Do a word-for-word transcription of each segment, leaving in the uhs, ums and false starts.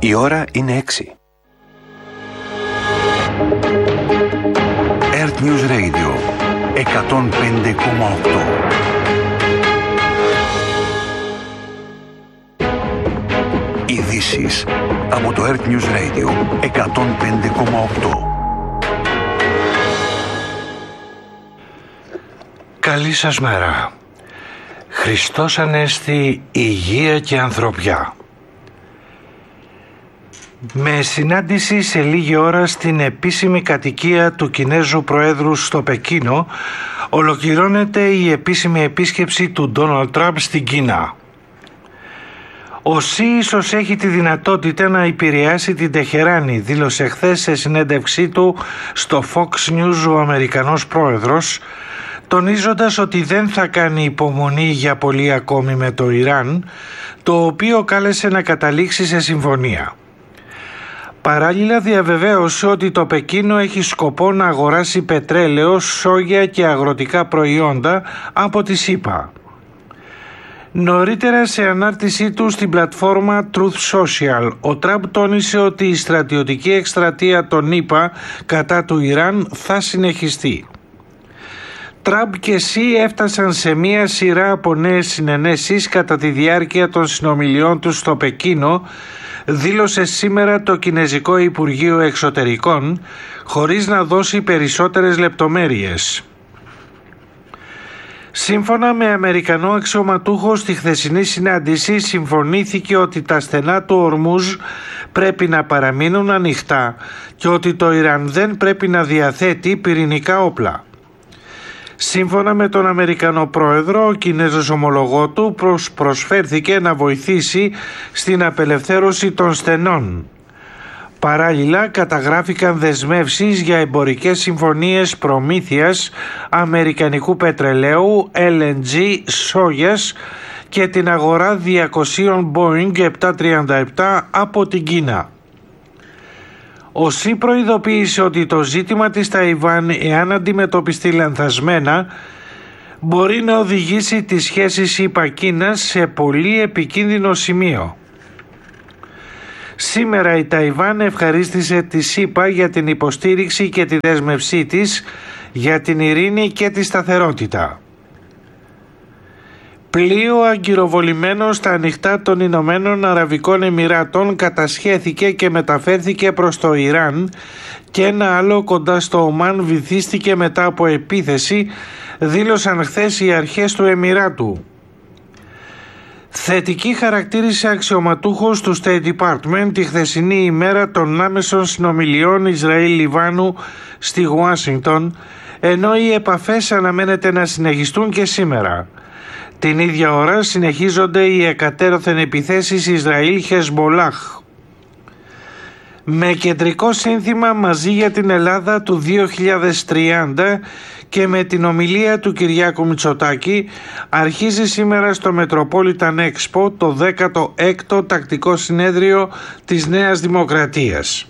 Η ώρα είναι έξι. Earth News Radio εκατόν πέντε κόμμα οκτώ. Ειδήσεις από το Earth News Radio εκατόν πέντε κόμμα οκτώ. Καλή σας μέρα. Χριστός Ανέστη, υγεία και ανθρωπιά. Με συνάντηση σε λίγη ώρα στην επίσημη κατοικία του Κινέζου Προέδρου στο Πεκίνο, ολοκληρώνεται η επίσημη επίσκεψη του Ντόναλντ Τραμπ στην Κίνα. Ο Σι ίσως έχει τη δυνατότητα να επηρεάσει την Τεχεράνη, δήλωσε χθες σε συνέντευξή του στο Fox News ο Αμερικανός Πρόεδρος, τονίζοντας ότι δεν θα κάνει υπομονή για πολύ ακόμη με το Ιράν, το οποίο κάλεσε να καταλήξει σε συμφωνία. Παράλληλα διαβεβαίωσε ότι το Πεκίνο έχει σκοπό να αγοράσει πετρέλαιο, σόγια και αγροτικά προϊόντα από τη ΣΥΠΑ. Νωρίτερα σε ανάρτησή του στην πλατφόρμα Truth Social, ο Τραμπ τόνισε ότι η στρατιωτική εκστρατεία των ΗΠΑ κατά του Ιράν θα συνεχιστεί. Τραμπ και Σι έφτασαν σε μία σειρά από νέες συνενέσεις κατά τη διάρκεια των συνομιλιών τους στο Πεκίνο, δήλωσε σήμερα το Κινεζικό Υπουργείο Εξωτερικών, χωρίς να δώσει περισσότερες λεπτομέρειες. Σύμφωνα με Αμερικανό αξιωματούχο, στη χθεσινή συνάντηση συμφωνήθηκε ότι τα στενά του Ορμούζ πρέπει να παραμείνουν ανοιχτά και ότι το Ιράν δεν πρέπει να διαθέτει πυρηνικά όπλα. Σύμφωνα με τον Αμερικανό Πρόεδρο, ο Κινέζος ομολογό του προσφέρθηκε να βοηθήσει στην απελευθέρωση των στενών. Παράλληλα, καταγράφηκαν δεσμεύσεις για εμπορικές συμφωνίες προμήθειας αμερικανικού πετρελαίου, ελ εν τζι, σόγιας και την αγορά διακοσίων Boeing επτακόσια τριάντα επτά από την Κίνα. Ο Σι προειδοποίησε ότι το ζήτημα της Ταϊβάν, εάν αντιμετωπιστεί λανθασμένα, μπορεί να οδηγήσει τις σχέσεις ΗΠΑ-Κίνας σε πολύ επικίνδυνο σημείο. Σήμερα η Ταϊβάν ευχαρίστησε τη ΣΥΠΑ για την υποστήριξη και τη δέσμευσή της για την ειρήνη και τη σταθερότητα. Πλοίο αγκυροβολημένο στα ανοιχτά των Ηνωμένων Αραβικών Εμιράτων κατασχέθηκε και μεταφέρθηκε προς το Ιράν και ένα άλλο κοντά στο Ομάν βυθίστηκε μετά από επίθεση, δήλωσαν χθες οι αρχές του Εμιράτου. Θετική χαρακτήρισε αξιωματούχος του State Department τη χθεσινή ημέρα των άμεσων συνομιλιών Ισραήλ-Λιβάνου στη Ουάσιγκτον, ενώ οι επαφές αναμένεται να συνεχιστούν και σήμερα. Την ίδια ώρα συνεχίζονται οι εκατέρωθεν επιθέσεις Ισραήλ-Χεσμολάχ. Με κεντρικό σύνθημα «Μαζί για την Ελλάδα» του δύο χιλιάδες τριάντα και με την ομιλία του Κυριάκου Μητσοτάκη, αρχίζει σήμερα στο Metropolitan Expo το δέκατο έκτο τακτικό συνέδριο της Νέας Δημοκρατίας.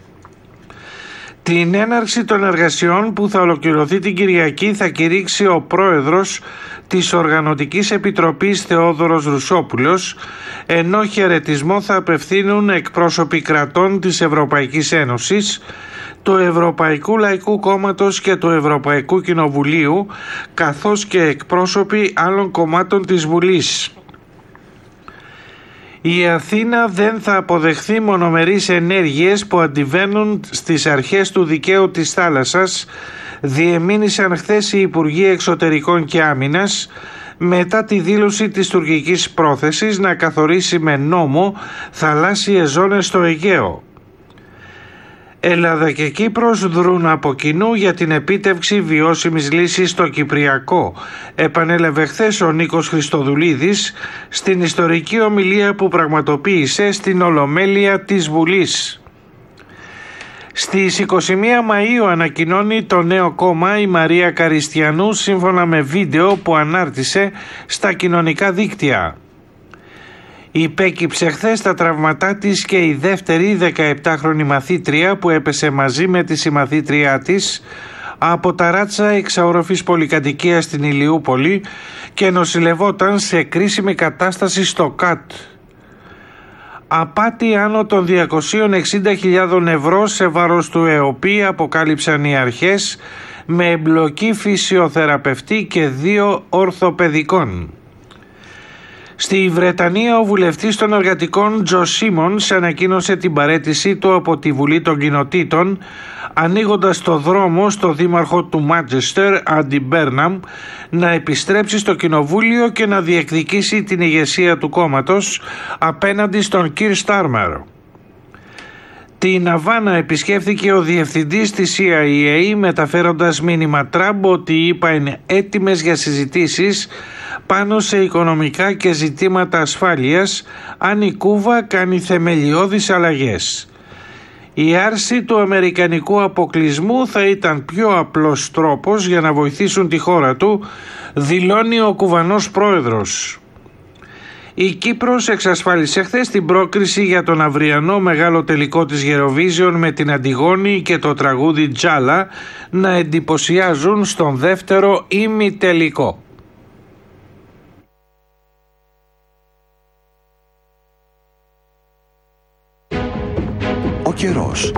Την έναρξη των εργασιών που θα ολοκληρωθεί την Κυριακή θα κηρύξει ο πρόεδρος της Οργανωτικής Επιτροπής Θεόδωρος Ρουσόπουλος, ενώ χαιρετισμό θα απευθύνουν εκπρόσωποι κρατών της Ευρωπαϊκής Ένωσης, του Ευρωπαϊκού Λαϊκού Κόμματος και του Ευρωπαϊκού Κοινοβουλίου, καθώς και εκπρόσωποι άλλων κομμάτων της Βουλής. Η Αθήνα δεν θα αποδεχθεί μονομερείς ενέργειες που αντιβαίνουν στις αρχές του δικαίου της θάλασσας, διεμήνυσαν χθες οι Υπουργοί Εξωτερικών και Άμυνας, μετά τη δήλωση της τουρκικής πρόθεσης να καθορίσει με νόμο θαλάσσιες ζώνες στο Αιγαίο. Ελλάδα και Κύπρος δρούν από κοινού για την επίτευξη βιώσιμης λύσης στο Κυπριακό, επανέλαβε χθες ο Νίκος Χριστοδουλίδης στην ιστορική ομιλία που πραγματοποίησε στην Ολομέλεια της Βουλής. Στις είκοσι μία Μαΐου ανακοινώνει το νέο κόμμα η Μαρία Καριστιανού, σύμφωνα με βίντεο που ανάρτησε στα κοινωνικά δίκτυα. Υπέκυψε χθες τα τραυματά της και η δεύτερη δεκαεπτάχρονη μαθήτρια που έπεσε μαζί με τη συμμαθήτριά της από ταράτσα εξαόροφης πολυκατοικίας στην Ηλιούπολη και νοσηλευόταν σε κρίσιμη κατάσταση στο ΚΑΤ. Απάτη άνω των διακόσιες εξήντα χιλιάδες ευρώ σε βάρος του ΕΟΠΗ αποκάλυψαν οι αρχές με εμπλοκή φυσιοθεραπευτή και δύο ορθοπαιδικών. Στη Βρετανία ο βουλευτής των εργατικών Τζο Σίμονς ανακοίνωσε την παραίτησή του από τη Βουλή των Κοινοτήτων, ανοίγοντας το δρόμο στο δήμαρχο του Μάντσεστερ, Άντι Μπέρναμ, να επιστρέψει στο κοινοβούλιο και να διεκδικήσει την ηγεσία του κόμματος απέναντι στον Κιρ Στάρμερ. Την Αβάνα επισκέφθηκε ο διευθυντής της σι άι έι μεταφέροντας μήνυμα Τραμπ ότι οι ΗΠΑ είναι έτοιμες για συζητήσεις πάνω σε οικονομικά και ζητήματα ασφάλειας αν η Κούβα κάνει θεμελιώδεις αλλαγές. Η άρση του αμερικανικού αποκλεισμού θα ήταν πιο απλός τρόπος για να βοηθήσουν τη χώρα του, δηλώνει ο Κουβανός πρόεδρος. Η Κύπρος εξασφάλισε χθες την πρόκριση για τον αυριανό μεγάλο τελικό της Eurovision με την Αντιγόνη και το τραγούδι Τζάλα να εντυπωσιάζουν στον δεύτερο ημιτελικό. Ο καιρός.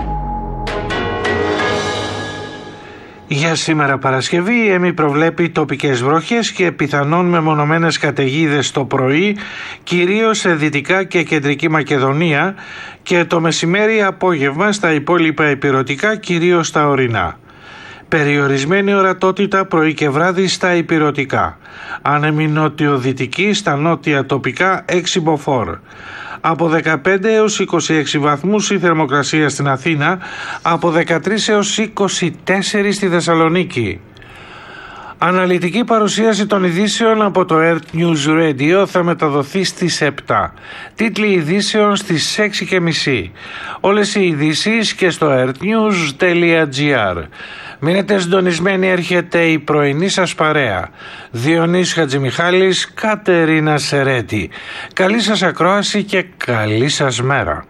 Για σήμερα Παρασκευή η ΕΜΗ προβλέπει τοπικές βροχές και πιθανόν μεμονωμένες καταιγίδες το πρωί, κυρίως σε Δυτικά και Κεντρική Μακεδονία, και το μεσημέρι απόγευμα στα υπόλοιπα ηπειρωτικά, κυρίως στα ορεινά. Περιορισμένη ορατότητα πρωί και βράδυ στα ηπειρωτικά. Άνεμη νότιο-δυτική στα νότια τοπικά έξι μποφόρ. Από δεκαπέντε έως είκοσι έξι βαθμούς η θερμοκρασία στην Αθήνα, από δεκατρείς έως είκοσι τέσσερα στη Θεσσαλονίκη. Αναλυτική παρουσίαση των ειδήσεων από το Earth News Radio θα μεταδοθεί στις επτά. Τίτλοι ειδήσεων στις έξι και μισή. Όλες οι ειδήσεις και στο earthnews τελεία gr. Μείνετε συντονισμένοι, έρχεται η πρωινή σας παρέα. Διονύσης Χατζημιχάλης, Κατερίνα Σερέτη. Καλή σας ακρόαση και καλή σας μέρα.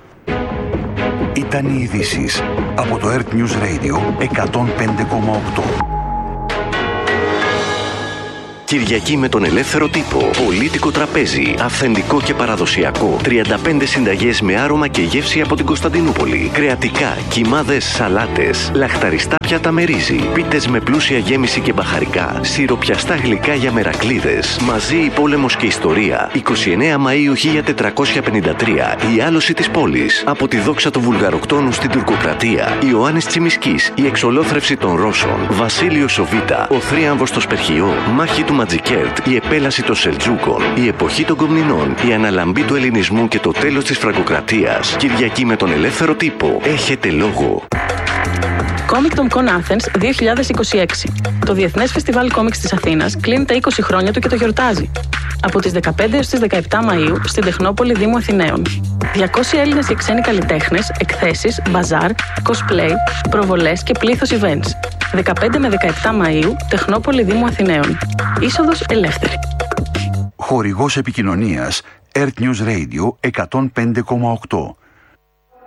Ήταν οι ειδήσεις από το Earth News Radio εκατόν πέντε κόμμα οκτώ. Κυριακή με τον ελεύθερο τύπο. Πολίτικο τραπέζι. Αυθεντικό και παραδοσιακό. τριάντα πέντε συνταγές με άρωμα και γεύση από την Κωνσταντινούπολη. Κρεατικά, κιμάδες, σαλάτες. Λαχταριστά πιάτα με ρύζι. Πίτες με πλούσια γέμιση και μπαχαρικά. Σιροπιαστά γλυκά για μερακλείδες. Μαζί η πόλεμος και ιστορία. εικοστή ενάτη Μαΐου χίλια τετρακόσια πενήντα τρία. Η άλωση της πόλης. Από τη δόξα του Βουλγαροκτόνου στην τουρκοκρατία. Ιωάννης Τσιμισκής. Η εξολόθρευση των Ρώσων. Βασίλειος Σοβίτα. Ο θρίαμβος στο Σπερχιό. Μάχη του Ματζικέρτ, η επέλαση των Σελτζούκων, η εποχή των Κομνηνών, η αναλαμπή του ελληνισμού και το τέλος της Φραγκοκρατίας. Κυριακή με τον ελεύθερο τύπο. Έχετε λόγο. Comicton Con Athens δύο χιλιάδες είκοσι έξι. Το Διεθνές Φεστιβάλ Κόμιξ της Αθήνας κλείνει τα είκοσι χρόνια του και το γιορτάζει. Από τις δεκαπέντε έως τις δεκαεπτά Μαΐου στην Τεχνόπολη Δήμου Αθηναίων. διακόσιοι Έλληνες και ξένοι καλλιτέχνες, εκθέσεις, μπαζάρ, cosplay, προβολές και πλήθος events. δεκαπέντε με δεκαεπτά Μαΐου, Τεχνόπολη Δήμου Αθηναίων. Είσοδος ελεύθερη. Χορηγός επικοινωνίας Earth News Radio εκατόν πέντε κόμμα οκτώ.